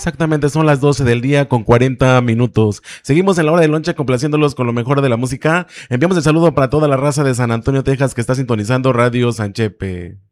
Exactamente, son las 12 del día con 40 minutos. Seguimos en la hora de lonche complaciéndolos con lo mejor de la música. Enviamos el saludo para toda la raza de San Antonio, Texas que está sintonizando Radio Sanchepe.